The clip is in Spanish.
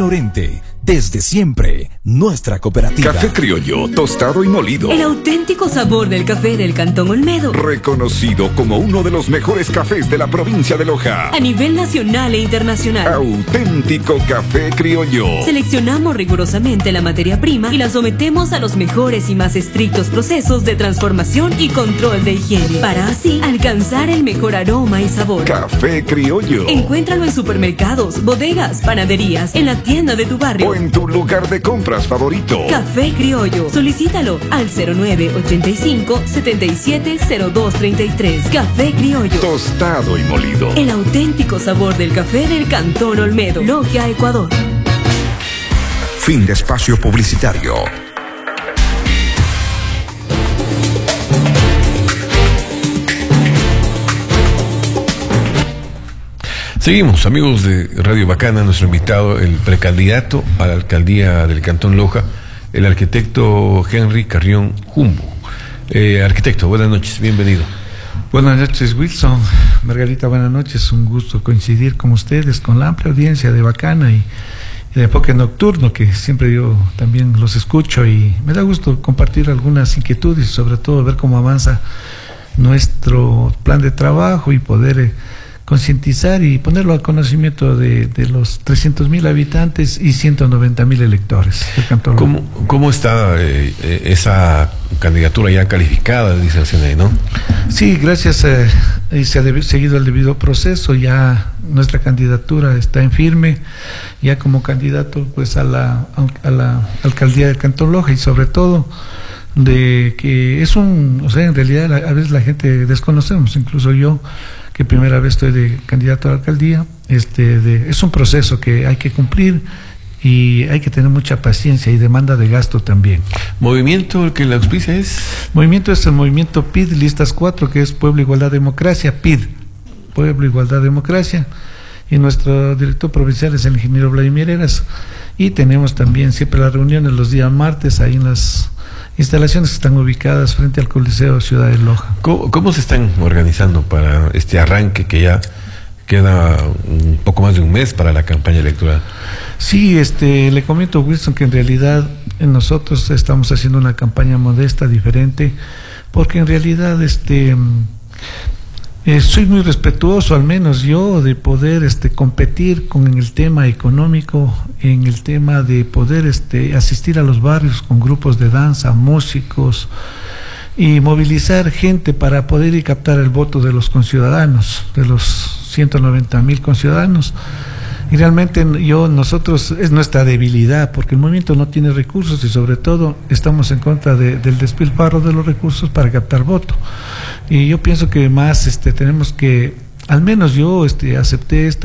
Lorente, desde siempre, nuestra cooperativa. Café criollo, tostado y molido. El auténtico sabor del café del Cantón Olmedo. Reconocido como uno de los mejores cafés de la provincia de Loja. A nivel nacional e internacional. Auténtico café criollo. Seleccionamos rigurosamente la materia prima y la sometemos a los mejores y más estrictos procesos de transformación y control de higiene, para así alcanzar el mejor aroma y sabor. Café criollo. Encuéntralo en supermercados, bodegas, panaderías, en la tienda de tu barrio o en tu lugar de compras favorito. Café criollo. Solicítalo al 0985-770233. Café criollo. Tostado y molido. El auténtico sabor del café del Cantón Olmedo. Logia, Ecuador. Fin de espacio publicitario. Seguimos, amigos de Radio Bacana, nuestro invitado, el precandidato a la alcaldía del Cantón Loja, el arquitecto Henry Carrión Jumbo. Arquitecto, buenas noches, bienvenido. Buenas noches, Wilson. Margarita, buenas noches. Un gusto coincidir con ustedes, con la amplia audiencia de Bacana y de Enfoque Nocturno, que siempre yo también los escucho, y me da gusto compartir algunas inquietudes y sobre todo ver cómo avanza nuestro plan de trabajo y poder concientizar y ponerlo al conocimiento de los 300.000 habitantes y 190.000 electores del Cantón. ¿Cómo está esa candidatura ya calificada, dice el CNE, no? Sí, gracias, se ha seguido el debido proceso, ya nuestra candidatura está en firme, ya como candidato pues a la alcaldía del Cantón Loja, y sobre todo de que es o sea, en realidad a veces la gente desconocemos, incluso yo, que primera vez estoy de candidato a la alcaldía, es un proceso que hay que cumplir y hay que tener mucha paciencia y demanda de gasto también. ¿Movimiento el que la auspicia es? Movimiento es el movimiento PID, listas 4, que es Pueblo, Igualdad, Democracia, PID, Pueblo, Igualdad, Democracia, y nuestro director provincial es el ingeniero Vladimir Heras, y tenemos también siempre las reuniones los días martes ahí en las instalaciones que están ubicadas frente al Coliseo Ciudad de Loja. ¿Cómo se están organizando para este arranque que ya queda un poco más de un mes para la campaña electoral? Sí, le comento, Wilson, que en realidad nosotros estamos haciendo una campaña modesta, diferente, porque en realidad soy muy respetuoso, al menos yo, de poder competir en el tema económico, en el tema de poder asistir a los barrios con grupos de danza, músicos, y movilizar gente para poder ir captar el voto de los conciudadanos, de los 190.000 conciudadanos. Y realmente nosotros es nuestra debilidad, porque el movimiento no tiene recursos y sobre todo estamos en contra del despilfarro de los recursos para captar voto. Y yo pienso que más tenemos que, al menos yo acepté esta